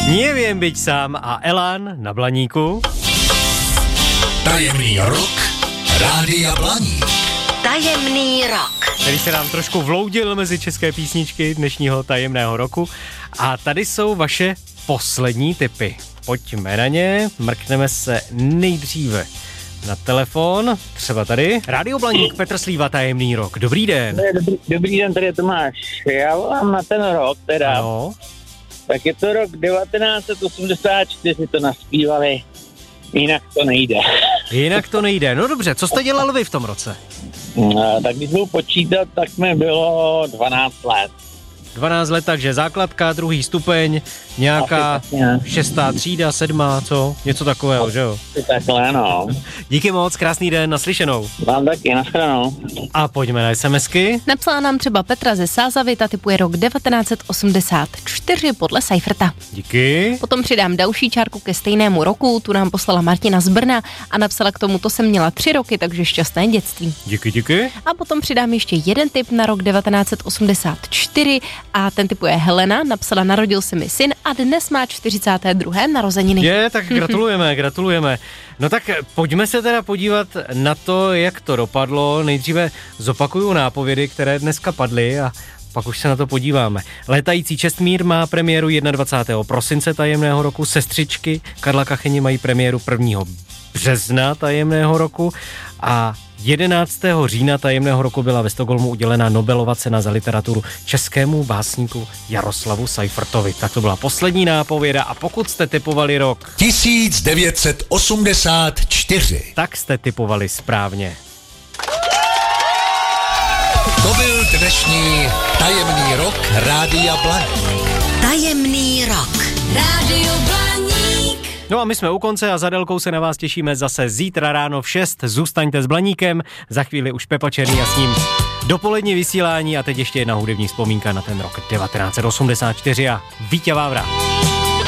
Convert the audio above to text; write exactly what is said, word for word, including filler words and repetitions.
Nevím, byť sám a Elan na Blaníku. Tajemný rok Rádia Blaník. Tajemný rok. Který se nám trošku vloudil mezi české písničky dnešního tajemného roku. A tady jsou vaše poslední tipy. Pojďme na ně, mrkneme se nejdříve na telefon, třeba tady. Rádio Blaník, Petr Slíva, tajemný rok. Dobrý den. Dobrý, dobrý den, tady je Tomáš. Já volám na ten rok teda. Ano. Tak je to rok devatenáct set osmdesát čtyři, to naspívali. Jinak to nejde. Jinak to nejde. No dobře, co jste dělal vy v tom roce? No, tak když budu počítat, tak mi bylo dvanáct let. dvanáct let, takže základka, druhý stupeň, nějaká šestá třída, sedmá, co? Něco takového, že jo? Takhle, no. Díky moc, krásný den, naslyšenou. Vám taky, nashledanou. A pojďme na SMSky. Napsala nám třeba Petra ze Sázavy, ta typuje rok devatenáct set osmdesát čtyři podle Seiferta. Díky. Potom přidám další čárku ke stejnému roku, tu nám poslala Martina z Brna a napsala k tomu, to jsem měla tři roky, takže šťastné dětství. Díky, díky. A potom přidám ještě jeden tip na rok devatenáct set osmdesát čtyři a ten typuje Helena, napsala, narodil se mi syn a dnes má čtyřicáté druhé narozeniny. Je, tak gratulujeme, gratulujeme. No tak pojďme se teda podívat na to, jak to dopadlo. Nejdříve zopakuju nápovědy, které dneska padly a pak už se na to podíváme. Létající Čestmír má premiéru dvacátého prvního prosince tajemného roku, Sestřičky Karla Kacheni mají premiéru prvního března tajemného roku a jedenáctého října tajemného roku byla ve Stockholmu udělena Nobelova cena za literaturu českému básníku Jaroslavu Seifertovi. Tak to byla poslední nápověda a pokud jste tipovali rok tisíc devět set osmdesát čtyři, tak jste tipovali správně. To byl dnešní tajemný rok Rádia Blaník. Tajemný rok. Rádio Blaník. No a my jsme u konce a za délkou se na vás těšíme zase zítra ráno v šest. Zůstaňte s Blaníkem, za chvíli už Pepa Černý a s ním dopolední vysílání a teď ještě jedna hudební vzpomínka na ten rok devatenáct set osmdesát čtyři a Víťa Vávra.